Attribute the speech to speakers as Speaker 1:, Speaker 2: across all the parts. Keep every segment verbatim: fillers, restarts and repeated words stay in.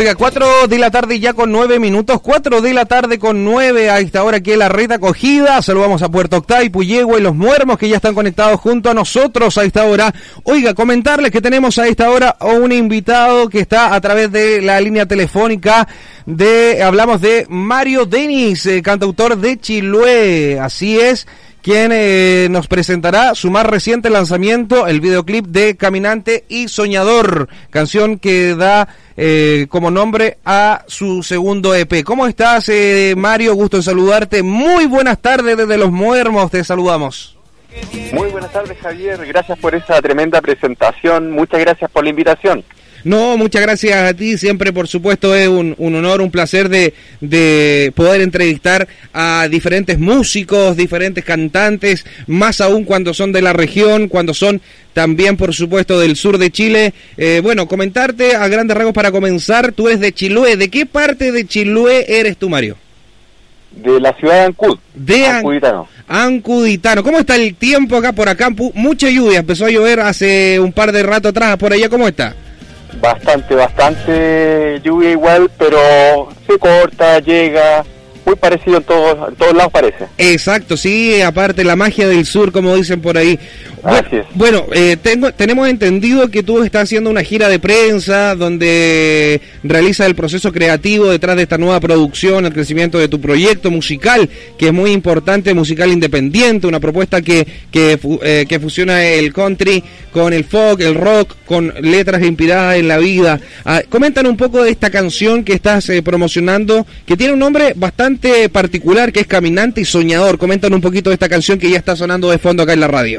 Speaker 1: Oiga, cuatro de la tarde ya con nueve minutos, cuatro de la tarde con nueve a esta hora aquí en la red acogida. Saludamos a Puerto Octay, Puyehue y Los Muermos que ya están conectados junto a nosotros a esta hora. Oiga, comentarles que tenemos a esta hora a un invitado que está a través de la línea telefónica de, hablamos de Mario Denis, eh, cantautor de Chiloé, así es, quien eh, nos presentará su más reciente lanzamiento, el videoclip de Caminante y Soñador, canción que da eh, como nombre a su segundo E P. ¿Cómo estás, eh, Mario? Gusto en saludarte. Muy buenas tardes desde Los Muermos, te saludamos.
Speaker 2: Muy buenas tardes, Javier. Gracias por esa tremenda presentación. Muchas gracias por la invitación.
Speaker 1: No, muchas gracias a ti, siempre por supuesto es un, un honor, un placer de, de poder entrevistar a diferentes músicos, diferentes cantantes, más aún cuando son de la región, cuando son también por supuesto del sur de Chile. Eh, bueno, comentarte a grandes rasgos para comenzar, tú eres de Chiloé, ¿de qué parte de Chiloé eres tú, Mario?
Speaker 2: De la ciudad de Ancud,
Speaker 1: de
Speaker 2: Ancuditano.
Speaker 1: Ancuditano. ¿Cómo está el tiempo acá por acá? Mucha lluvia, empezó a llover hace un par de rato atrás, por allá, ¿cómo está?
Speaker 2: Bastante, bastante lluvia igual, pero se corta, llega, muy parecido en todos, en todos lados parece.
Speaker 1: Exacto, sí, aparte la magia del sur, como dicen por ahí. Bueno,
Speaker 2: Así es.
Speaker 1: Bueno, eh, tengo, tenemos entendido que tú estás haciendo una gira de prensa donde realizas el proceso creativo detrás de esta nueva producción, el crecimiento de tu proyecto musical, que es muy importante, musical independiente, una propuesta que que, eh, que fusiona el country con el folk, el rock, con letras inspiradas en la vida. Ah, coméntanos un poco de esta canción que estás eh, promocionando, que tiene un nombre bastante particular, que es Caminante y Soñador. Coméntanos un poquito de esta canción que ya está sonando de fondo acá en la radio.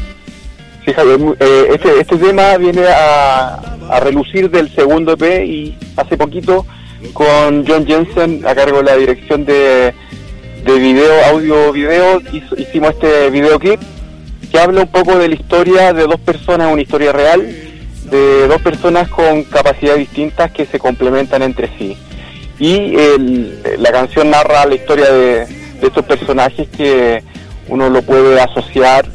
Speaker 2: Sí, Javier, eh, este, este tema viene a, a relucir del segundo E P y hace poquito con John Jensen a cargo de la dirección de, de video, audio, video, hicimos este videoclip que habla un poco de la historia de dos personas, una historia real, de dos personas con capacidades distintas que se complementan entre sí. Y el, la canción narra la historia de, de estos personajes que uno lo puede asociar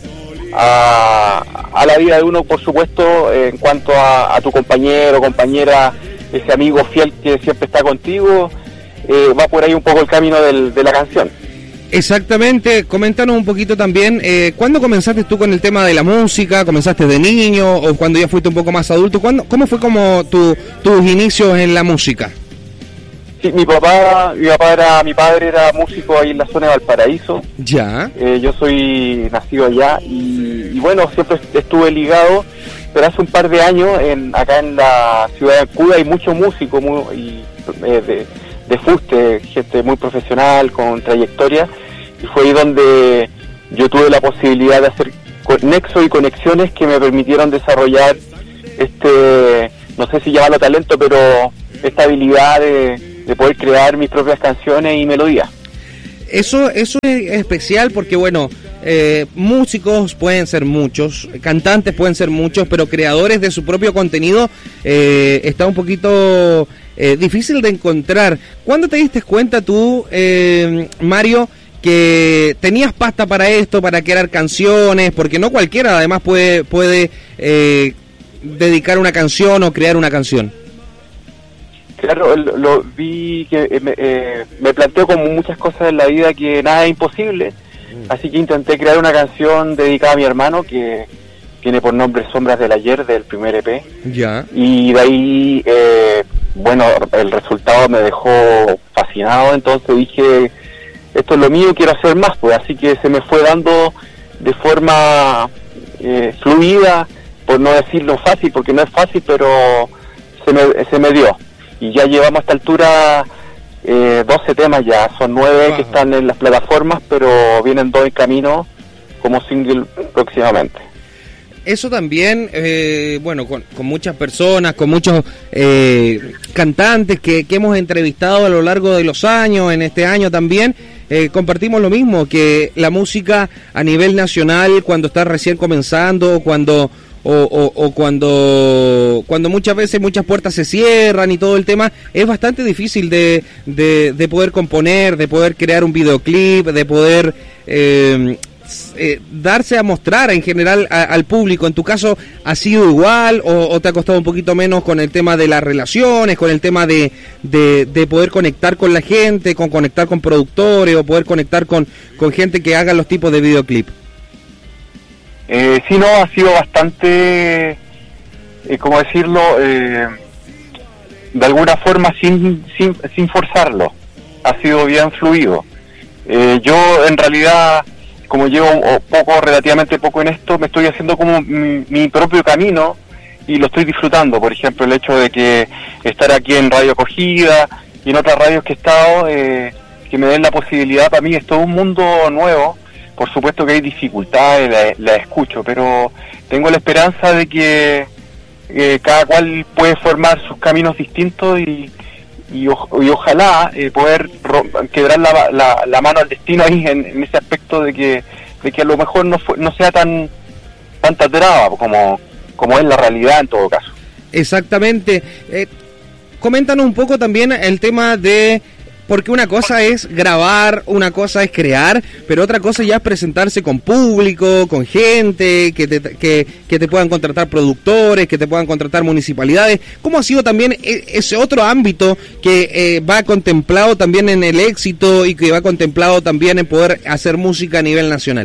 Speaker 2: A, a la vida de uno, por supuesto, en cuanto a, a tu compañero, compañera, ese amigo fiel que siempre está contigo, eh, va por ahí un poco el camino del, de la canción.
Speaker 1: Exactamente, coméntanos un poquito también, eh, ¿cuándo comenzaste tú con el tema de la música? ¿Comenzaste de niño o cuando ya fuiste un poco más adulto? ¿Cuándo, ¿Cómo fue como tu, tus inicios en la música?
Speaker 2: Sí, mi papá, mi papá era, mi padre era músico ahí en la zona de Valparaíso.
Speaker 1: Ya.
Speaker 2: Eh, yo soy nacido allá y, y bueno, siempre estuve ligado, pero hace un par de años en, acá en la ciudad de Ancud hay muchos músicos muy, y, eh, de, de fuste, gente muy profesional, con trayectoria, y fue ahí donde yo tuve la posibilidad de hacer nexos y conexiones que me permitieron desarrollar este, no sé si llamarlo talento, pero esta habilidad de de poder crear mis propias canciones y melodías.
Speaker 1: Eso, eso es especial porque, bueno, eh, músicos pueden ser muchos, cantantes pueden ser muchos, pero creadores de su propio contenido eh, está un poquito eh, difícil de encontrar. ¿Cuándo te diste cuenta tú, eh, Mario, que tenías pasta para esto, para crear canciones? Porque no cualquiera además puede, puede eh, dedicar una canción o crear una canción.
Speaker 2: Claro, lo, lo vi que eh, me, eh, me planteo como muchas cosas en la vida que nada es imposible, así que intenté crear una canción dedicada a mi hermano que tiene por nombre Sombras del Ayer, del primer E P.
Speaker 1: Ya.
Speaker 2: Y de ahí, eh, bueno, el resultado me dejó fascinado, entonces dije, esto es lo mío, quiero hacer más, pues así que se me fue dando de forma eh, fluida, por no decirlo fácil, porque no es fácil, pero se me, se me dio. Y ya llevamos a esta altura eh, doce temas ya, son nueve Ajá. que están en las plataformas, pero vienen dos en camino como single próximamente.
Speaker 1: Eso también, eh, bueno, con, con muchas personas, con muchos eh, cantantes que, que hemos entrevistado a lo largo de los años, en este año también, eh, compartimos lo mismo, que la música a nivel nacional, cuando está recién comenzando, cuando... O, o, o cuando cuando muchas veces muchas puertas se cierran y todo el tema, es bastante difícil de, de, de poder componer, de poder crear un videoclip, de poder eh, eh, darse a mostrar en general a, al público. En tu caso, ¿ha sido igual o, o te ha costado un poquito menos con el tema de las relaciones, con el tema de, de, de poder conectar con la gente, con conectar con productores o poder conectar con, con gente que haga los tipos de videoclip?
Speaker 2: Eh, sí, no, ha sido bastante, eh, ¿cómo decirlo? Eh, de alguna forma sin, sin, sin forzarlo. Ha sido bien fluido. Eh, yo en realidad, como llevo poco, relativamente poco en esto, me estoy haciendo como mi, mi propio camino y lo estoy disfrutando. Por ejemplo, el hecho de que estar aquí en Radio Acogida y en otras radios que he estado, eh, que me den la posibilidad, para mí es todo un mundo nuevo. Por supuesto que hay dificultades, la, la escucho, pero tengo la esperanza de que eh, cada cual puede formar sus caminos distintos y, y, o, y ojalá eh, poder ro- quebrar la, la, la mano al destino ahí en, en ese aspecto de que de que a lo mejor no, fue, no sea tan tanta traba como, como es la realidad en todo caso.
Speaker 1: Exactamente. Eh, coméntanos un poco también el tema de... Porque una cosa es grabar, una cosa es crear, pero otra cosa ya es presentarse con público, con gente, que te, que, que te puedan contratar productores, que te puedan contratar municipalidades. ¿Cómo ha sido también ese otro ámbito que eh, va contemplado también en el éxito y que va contemplado también en poder hacer música a nivel nacional?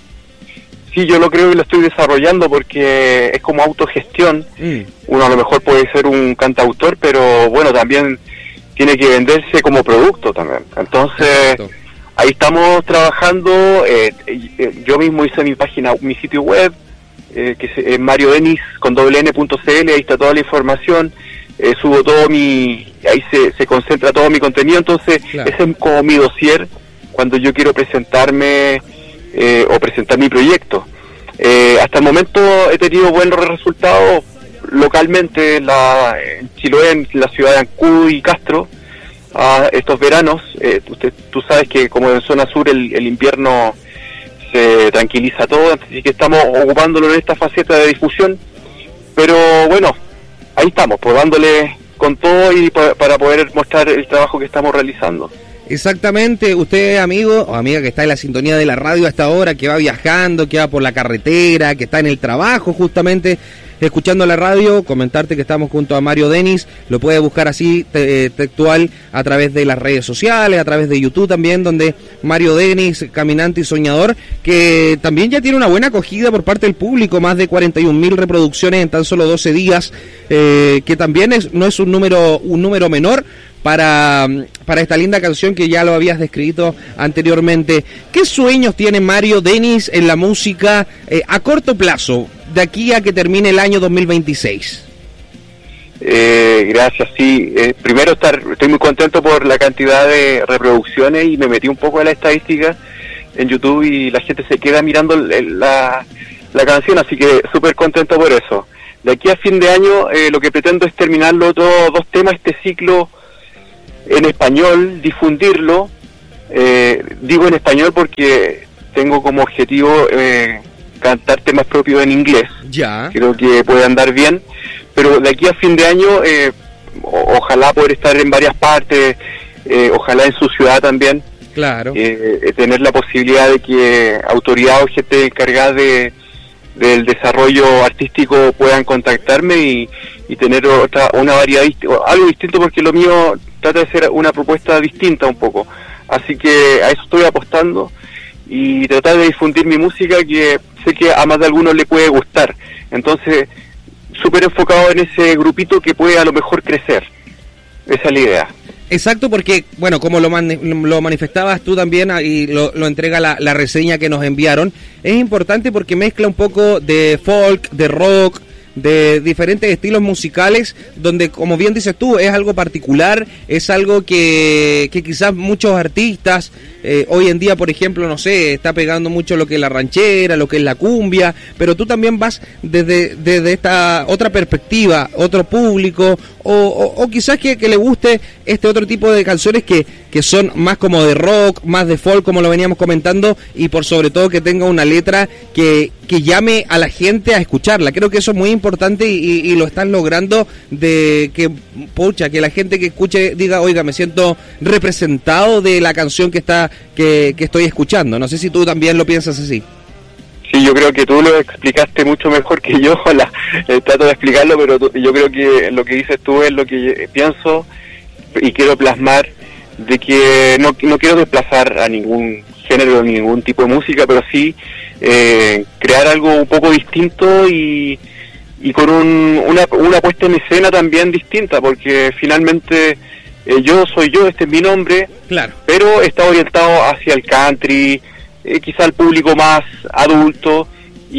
Speaker 2: Sí, yo lo creo que lo estoy desarrollando porque es como autogestión. Mm. Uno a lo mejor puede ser un cantautor, pero bueno, también... tiene que venderse como producto también. Entonces, exacto, ahí estamos trabajando. Eh, eh, yo mismo hice mi página, mi sitio web, eh, que es Mario Denis con doble n punto c l. Ahí está toda la información. Eh, subo todo mi, ahí se, se concentra todo mi contenido. Entonces, claro, ese es como mi dossier cuando yo quiero presentarme eh, o presentar mi proyecto. Eh, hasta el momento he tenido buenos resultados localmente la, en Chiloé, en la ciudad de Ancud y Castro, a estos veranos. Eh, usted, tú sabes que como en zona sur el, el invierno se tranquiliza todo, así que estamos ocupándolo en esta faceta de difusión, pero bueno, ahí estamos, pues dándole con todo y pa- para poder mostrar el trabajo que estamos realizando.
Speaker 1: Exactamente, usted amigo o amiga que está en la sintonía de la radio a esta hora, que va viajando, que va por la carretera, que está en el trabajo justamente, escuchando la radio, comentarte que estamos junto a Mario Denis, lo puede buscar así te, textual a través de las redes sociales, a través de YouTube también, donde Mario Denis, caminante y soñador, que también ya tiene una buena acogida por parte del público, más de cuarenta y un mil reproducciones en tan solo doce días, eh, que también es, no es un número, un número menor para, para esta linda canción que ya lo habías descrito anteriormente. ¿Qué sueños tiene Mario Denis en la música eh, a corto plazo, de aquí a que termine el año dos mil veintiséis?
Speaker 2: Eh, gracias, sí. Eh, primero estar, estoy muy contento por la cantidad de reproducciones y me metí un poco en la estadística en YouTube y la gente se queda mirando el, la, la canción, así que súper contento por eso. De aquí a fin de año eh, lo que pretendo es terminar los otros dos temas, este ciclo en español, difundirlo. Eh, digo en español porque tengo como objetivo eh, cantar temas propios en inglés.
Speaker 1: Ya. Creo
Speaker 2: que puede andar bien, pero de aquí a fin de año eh, o, ojalá poder estar en varias partes, eh, ojalá en su ciudad también.
Speaker 1: Claro.
Speaker 2: Eh, tener la posibilidad de que autoridades o gente encargada de del desarrollo artístico puedan contactarme y, y tener otra una variedad, algo distinto, porque lo mío trata de ser una propuesta distinta un poco. Así que a eso estoy apostando y tratar de difundir mi música, que sé que a más de algunos le puede gustar. Entonces, súper enfocado en ese grupito que puede a lo mejor crecer. Esa es la idea.
Speaker 1: Exacto, porque, bueno, como lo, man, lo manifestabas tú también y lo, lo entrega la, la reseña que nos enviaron, es importante porque mezcla un poco de folk, de rock, de diferentes estilos musicales, donde, como bien dices tú, es algo particular, es algo que, que quizás muchos artistas, eh, hoy en día, por ejemplo, no sé, está pegando mucho lo que es la ranchera, lo que es la cumbia, pero tú también vas desde, desde esta otra perspectiva, otro público, o, o, o quizás que, que le guste este otro tipo de canciones que, que son más como de rock, más de folk, como lo veníamos comentando, y por sobre todo que tenga una letra que, que llame a la gente a escucharla. Creo que eso es muy importante y, y, y lo están logrando, de que, pucha, que la gente que escuche diga, oiga, me siento representado de la canción que está que, que estoy escuchando. No sé si tú también lo piensas así.
Speaker 2: Sí, yo creo que tú lo explicaste mucho mejor que yo, la, eh, trato de explicarlo, pero tú, yo creo que lo que dices tú es lo que pienso y quiero plasmar, de que no, no quiero desplazar a ningún género ni ningún tipo de música, pero sí eh, crear algo un poco distinto y, y con un, una, una puesta en escena también distinta, porque finalmente eh, yo soy yo, este es mi nombre,
Speaker 1: claro,
Speaker 2: pero está orientado hacia el country, eh, quizá al público más adulto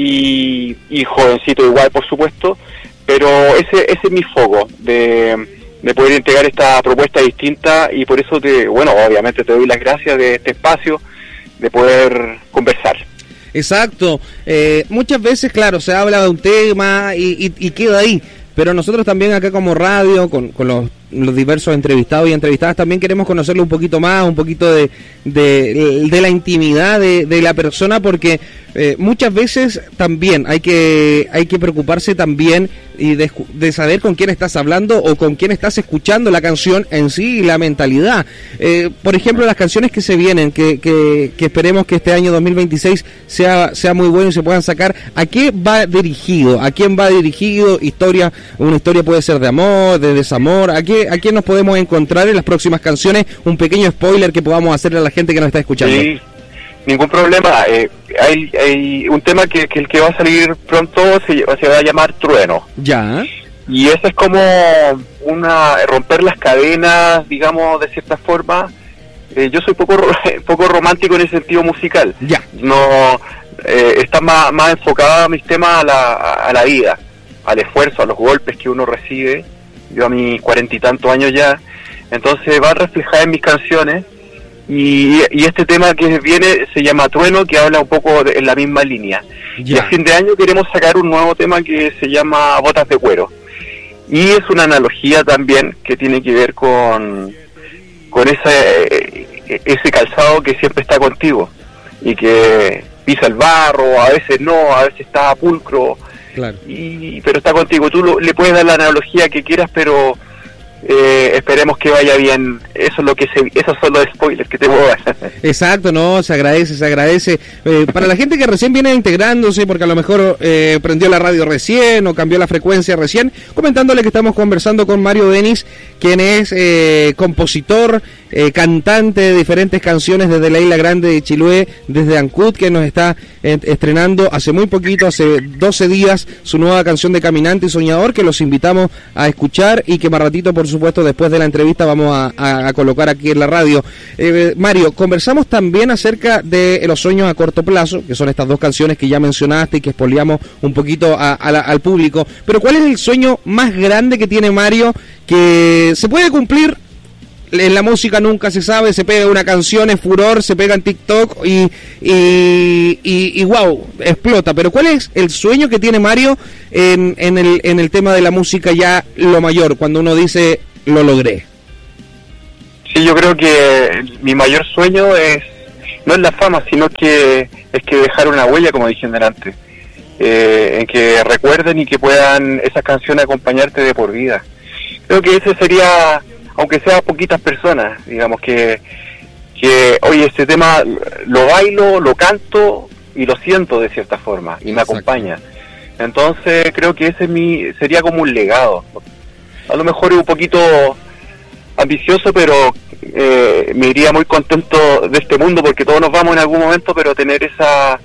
Speaker 2: y, y jovencito igual, por supuesto, pero ese, ese es mi foco de, de poder entregar esta propuesta distinta, y por eso te, bueno, obviamente te doy las gracias de este espacio, de poder conversar.
Speaker 1: Exacto, eh, muchas veces, claro, se habla de un tema y, y, y queda ahí, pero nosotros también acá como radio, con, con los, los diversos entrevistados y entrevistadas, también queremos conocerlo un poquito más, un poquito de, de, de la intimidad de, de la persona, porque eh, muchas veces también hay que hay que preocuparse también y de, de saber con quién estás hablando o con quién estás escuchando la canción en sí y la mentalidad. Eh, por ejemplo, las canciones que se vienen, que, que, que esperemos que este año dos mil veintiséis sea, sea muy bueno y se puedan sacar, ¿a qué va dirigido? ¿A quién va dirigido? Historia, una historia puede ser de amor, de desamor, ¿a qué, a quién nos podemos encontrar en las próximas canciones? Un pequeño spoiler que podamos hacerle a la gente que nos está escuchando.
Speaker 2: Sí, ningún problema. Eh, hay, hay un tema que, que el que va a salir pronto se, se va a llamar Trueno.
Speaker 1: Ya.
Speaker 2: Y eso es como una romper las cadenas, digamos, de cierta forma. Eh, yo soy poco poco romántico en el sentido musical.
Speaker 1: Ya.
Speaker 2: No, eh, está más, más enfocado a mis temas a la, a la vida, al esfuerzo, a los golpes que uno recibe. Yo a mis cuarenta y tantos años ya, entonces va a reflejar en mis canciones. Y, y este tema que viene se llama Trueno, que habla un poco de, en la misma línea. Yeah. Y a fin de año queremos sacar un nuevo tema que se llama Botas de Cuero. Y es una analogía también que tiene que ver con, con ese, ese calzado que siempre está contigo y que pisa el barro, a veces no, a veces está pulcro, claro. y, pero está contigo. Tú lo, le puedes dar la analogía que quieras, pero Eh, esperemos que vaya bien. Eso es lo que se, esos son los spoilers que te puedo dar.
Speaker 1: Exacto, no, se agradece, se agradece. Eh, para la gente que recién viene integrándose, porque a lo mejor eh, prendió la radio recién o cambió la frecuencia recién, comentándole que estamos conversando con Mario Denis, quien es eh, compositor, eh, cantante de diferentes canciones desde la Isla Grande de Chiloé, desde Ancud, que nos está eh, estrenando hace muy poquito, hace doce días, su nueva canción de Caminante y Soñador, que los invitamos a escuchar y que más ratito, por supuesto, después de la entrevista vamos a, a, a colocar aquí en la radio. Eh, Mario, conversamos también acerca de Los Sueños a Corto Plazo, que son estas dos canciones que ya mencionaste y que expoliamos un poquito a, a la, al público, pero ¿cuál es el sueño más grande que tiene Mario, que se puede cumplir? En la música nunca se sabe, se pega una canción, es furor, se pega en TikTok y, y, y, y wow, explota. Pero ¿cuál es el sueño que tiene Mario en, en, el, en el tema de la música, ya lo mayor, cuando uno dice, lo logré?
Speaker 2: Sí, yo creo que mi mayor sueño es, no es la fama, sino que es que dejar una huella, como dije antes, eh, en que recuerden y que puedan esas canciones acompañarte de por vida. Creo que ese sería, aunque sea poquitas personas, digamos, que, que oye, este tema lo bailo, lo canto y lo siento de cierta forma, y me Exacto. acompaña. Entonces creo que ese es mi, sería como un legado. A lo mejor es un poquito ambicioso, pero eh, me iría muy contento de este mundo, porque todos nos vamos en algún momento, pero tener esa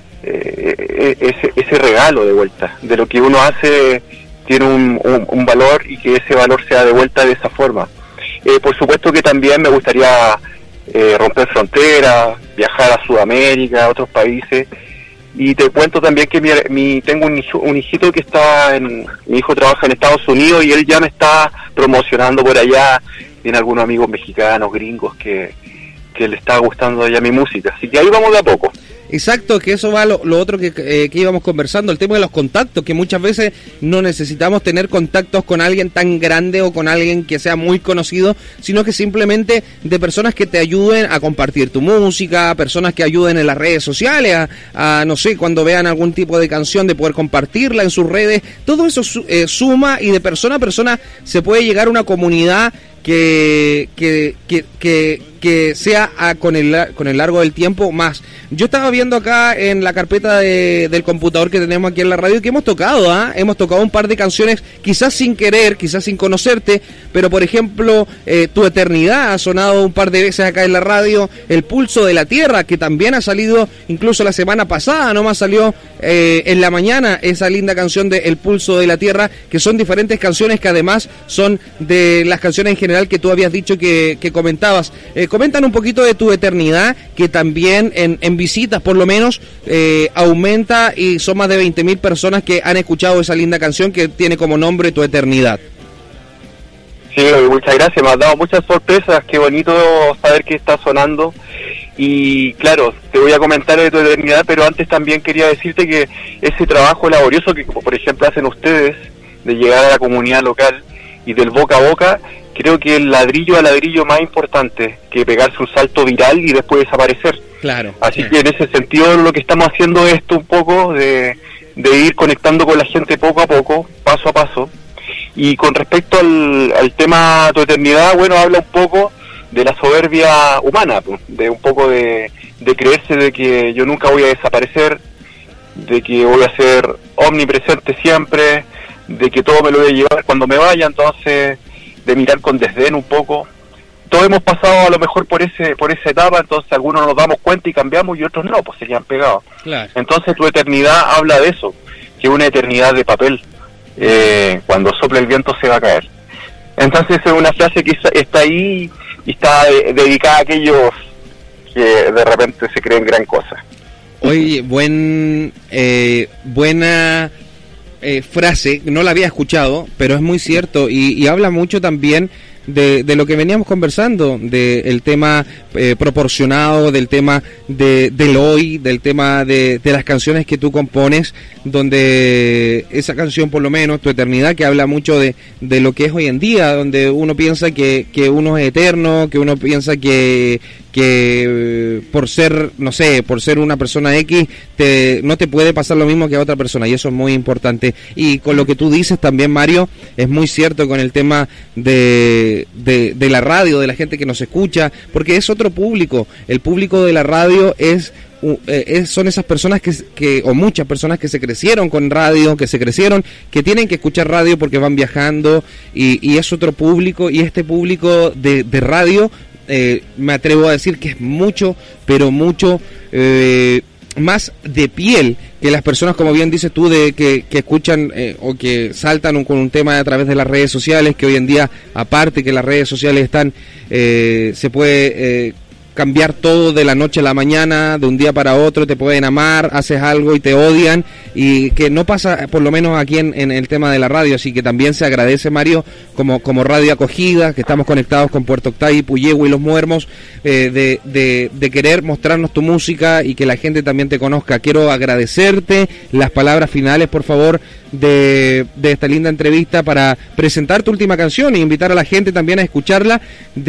Speaker 2: eh, ese, ese regalo de vuelta, de lo que uno hace tiene un, un, un valor, y que ese valor sea de vuelta de esa forma. Eh, por supuesto que también me gustaría eh, romper fronteras, viajar a Sudamérica, a otros países, y te cuento también que mi, mi, tengo un, hijo, un hijito que está en, mi hijo trabaja en Estados Unidos y él ya me está promocionando por allá, tiene algunos amigos mexicanos, gringos, que, que le está gustando ya mi música, así que ahí vamos de a poco.
Speaker 1: Exacto, que eso va lo, lo otro que, eh, que íbamos conversando, el tema de los contactos, que muchas veces no necesitamos tener contactos con alguien tan grande o con alguien que sea muy conocido, sino que simplemente de personas que te ayuden a compartir tu música, personas que ayuden en las redes sociales, a, a no sé, cuando vean algún tipo de canción, de poder compartirla en sus redes. Todo eso eh, suma, y de persona a persona se puede llegar a una comunidad que que que que, que sea a, con el con el largo del tiempo más. Yo estaba viendo acá en la carpeta de, del computador que tenemos aquí en la radio que hemos tocado, ¿ah? ¿eh? Hemos tocado un par de canciones, quizás sin querer, quizás sin conocerte, pero por ejemplo, eh, Tu Eternidad ha sonado un par de veces acá en la radio, El Pulso de la Tierra, que también ha salido incluso la semana pasada, nomás salió eh, en la mañana esa linda canción de El Pulso de la Tierra, que son diferentes canciones que además son de las canciones en general que tú habías dicho que, que comentabas. Eh, comentan un poquito de Tu Eternidad, que también en, en visitas por lo menos eh, aumenta y son más de veinte mil personas que han escuchado esa linda canción que tiene como nombre Tu Eternidad.
Speaker 2: Sí, muchas gracias, me has dado muchas sorpresas, qué bonito saber que está sonando. Y claro, te voy a comentar de Tu Eternidad, pero antes también quería decirte que ese trabajo laborioso que por ejemplo hacen ustedes de llegar a la comunidad local y del boca a boca, creo que el ladrillo a ladrillo más importante que pegarse un salto viral y después desaparecer.
Speaker 1: Claro.
Speaker 2: Así
Speaker 1: sí.
Speaker 2: que en ese sentido lo que estamos haciendo es esto un poco de, de ir conectando con la gente poco a poco, paso a paso. Y con respecto al, al tema Tu Eternidad, bueno, habla un poco de la soberbia humana, de un poco de, de creerse de que yo nunca voy a desaparecer, de que voy a ser omnipresente siempre, de que todo me lo voy a llevar cuando me vaya, entonces de mirar con desdén un poco. Todos hemos pasado a lo mejor por ese por esa etapa, entonces algunos nos damos cuenta y cambiamos y otros no, pues se quedan pegados.
Speaker 1: Claro.
Speaker 2: Entonces Tu Eternidad habla de eso, que es una eternidad de papel, eh, cuando sople el viento se va a caer. Entonces es una frase que está ahí y está de, dedicada a aquellos que de repente se creen gran cosa.
Speaker 1: Oye, buen eh, buena eh, frase, no la había escuchado, pero es muy cierto y, y habla mucho también de, de lo que veníamos conversando, del tema eh, proporcionado, del tema de, del hoy, del tema de, de las canciones que tú compones, donde esa canción por lo menos, Tu Eternidad, que habla mucho de, de lo que es hoy en día, donde uno piensa que, que uno es eterno, que uno piensa que que por ser, no sé, por ser una persona X, te, no te puede pasar lo mismo que a otra persona, y eso es muy importante. Y con lo que tú dices también, Mario, es muy cierto con el tema de, de, de la radio, de la gente que nos escucha, porque es otro público. El público de la radio es Eh, son esas personas que, que, o muchas personas que se crecieron con radio, que se crecieron, que tienen que escuchar radio porque van viajando, y, y es otro público, y este público de, de radio, eh, me atrevo a decir que es mucho, pero mucho eh, más de piel que las personas, como bien dices tú, de que, que escuchan eh, o que saltan un, con un tema a través de las redes sociales, que hoy en día, aparte que las redes sociales están, eh, se puede... Eh, cambiar todo de la noche a la mañana, de un día para otro, te pueden amar, haces algo y te odian, y que no pasa por lo menos aquí en, en el tema de la radio, así que también se agradece, Mario, como, como radio acogida, que estamos conectados con Puerto Octay, Puyehue y Los Muermos, eh, de, de, de querer mostrarnos tu música y que la gente también te conozca. Quiero agradecerte las palabras finales, por favor, de, de esta linda entrevista para presentar tu última canción e invitar a la gente también a escucharla,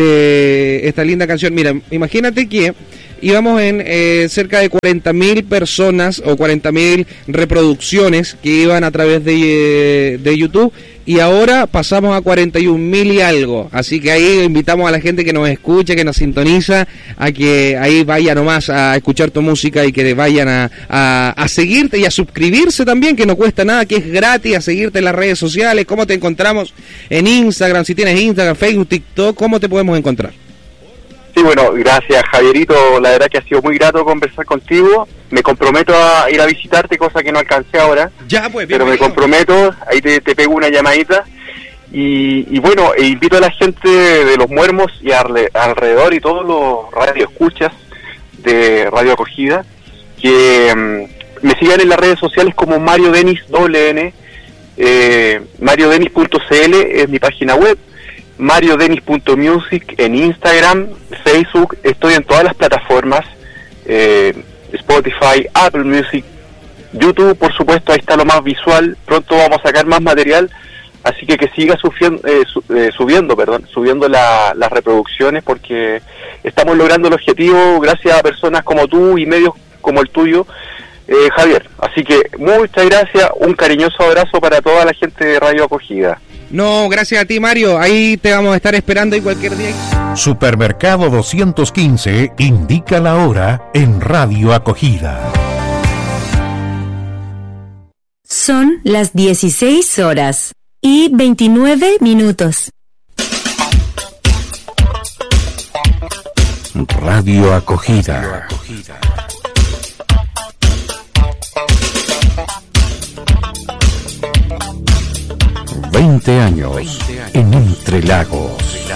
Speaker 1: de esta linda canción. Mira, imagínate que íbamos en eh, cerca de cuarenta mil personas o cuarenta mil reproducciones que iban a través de, de YouTube, y ahora pasamos a cuarenta y un mil y algo, así que ahí invitamos a la gente que nos escucha, que nos sintoniza, a que ahí vaya nomás a escuchar tu música y que vayan a, a, a seguirte y a suscribirse también, que no cuesta nada, que es gratis, a seguirte en las redes sociales. ¿Cómo te encontramos en Instagram? Si tienes Instagram, Facebook, TikTok, ¿cómo te podemos encontrar?
Speaker 2: Sí, bueno, gracias, Javierito, la verdad que ha sido muy grato conversar contigo. Me comprometo a ir a visitarte, cosa que no alcancé ahora.
Speaker 1: Ya, pues,
Speaker 2: pero me comprometo, ahí te, te pego una llamadita. Y, y bueno, e invito a la gente de Los Muermos y arle, alrededor y todos los radioescuchas de Radio Acogida, que um, me sigan en las redes sociales como Mario Denis, doble N, eh, mario denis punto c l es mi página web, mario denis punto music en Instagram, Facebook, estoy en todas las plataformas, eh, Spotify, Apple Music, YouTube, por supuesto, ahí está lo más visual. Pronto vamos a sacar más material, así que que siga subiendo, eh, su, eh, subiendo, perdón, subiendo la, las reproducciones, porque estamos logrando el objetivo gracias a personas como tú y medios como el tuyo, eh, Javier. Así que muchas gracias, un cariñoso abrazo para toda la gente de Radio Acogida.
Speaker 1: No, gracias a ti, Mario. Ahí te vamos a estar esperando y cualquier día.
Speaker 3: Supermercado doscientos quince indica la hora en Radio Acogida.
Speaker 4: Son las dieciséis horas y veintinueve minutos.
Speaker 3: Radio Acogida. veinte años en Entre Lagos.